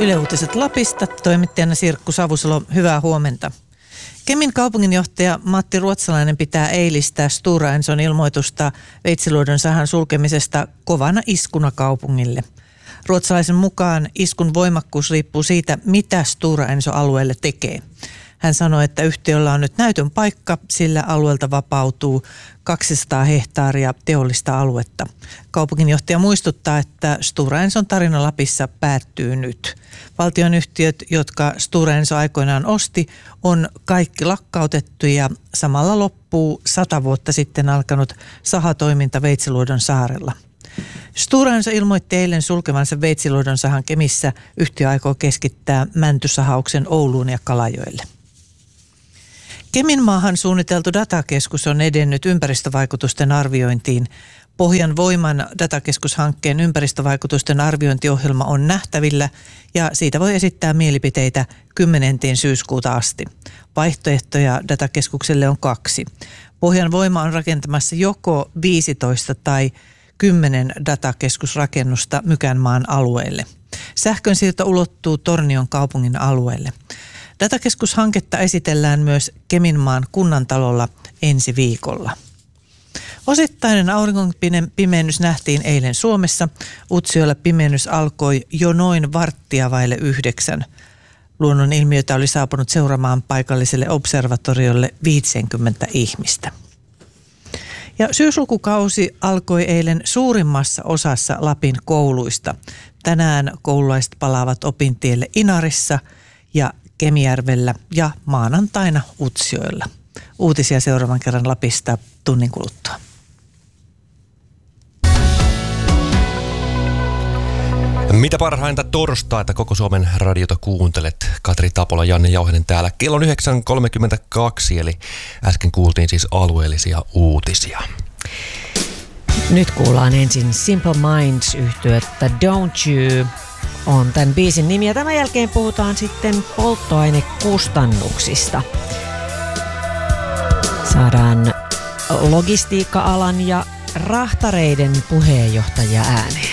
Yle Uutiset Lapista, toimittajana Sirkku Savusalo, hyvää huomenta. Kemin kaupunginjohtaja Matti Ruotsalainen pitää eilistä Stora Enson ilmoitusta Veitsiluodon sahan sulkemisesta kovana iskuna kaupungille. Ruotsalaisen mukaan iskun voimakkuus riippuu siitä, mitä Stora Enso alueelle tekee. Hän sanoi, että yhtiöllä on nyt näytön paikka, sillä alueelta vapautuu 200 hehtaaria teollista aluetta. Kaupunginjohtaja muistuttaa, että Stora Enson tarina Lapissa päättyy nyt. Valtionyhtiöt, jotka Stora Enso aikoinaan osti, on kaikki lakkautettu ja samalla loppuu 100 vuotta sitten alkanut sahatoiminta Veitsiluodon saarella. Stora Enso ilmoitti eilen sulkevansa Veitsiluodon sahan Kemissä. Yhtiö aikoo keskittää mäntysahauksen Ouluun ja Kalajoelle. Keminmaahan suunniteltu datakeskus on edennyt ympäristövaikutusten arviointiin. Pohjan Voiman datakeskushankkeen ympäristövaikutusten arviointiohjelma on nähtävillä ja siitä voi esittää mielipiteitä 10. syyskuuta asti. Vaihtoehtoja datakeskukselle on 2. Pohjan Voima on rakentamassa joko 15 tai 10 datakeskusrakennusta Mykänmaan alueelle. Sähkönsiirto ulottuu Tornion kaupungin alueelle. Datakeskushanketta esitellään myös Keminmaan kunnantalolla ensi viikolla. Osittainen auringon pimennys nähtiin eilen Suomessa. Utsjoella pimennys alkoi jo noin 8:15. Luonnonilmiötä oli saapunut seuraamaan paikalliselle observatoriolle 50 ihmistä. Ja syyslukukausi alkoi eilen suurimmassa osassa Lapin kouluista. Tänään koululaiset palaavat opintielle Inarissa ja Kemijärvellä ja maanantaina Utsjoella. Uutisia seuraavan kerran Lapista tunnin kuluttua. Mitä parhainta torstaita koko Suomen radiota kuuntelet? Katri Tapola, Janne Jauhinen täällä. Kello on 9.32, eli äsken kuultiin siis alueellisia uutisia. Nyt kuullaan ensin Simple Minds-yhtyettä Don't You on tämän biisin nimi. Ja tämän jälkeen puhutaan sitten polttoainekustannuksista. Saadaan logistiikka-alan ja rahtareiden puheenjohtajia ääneen.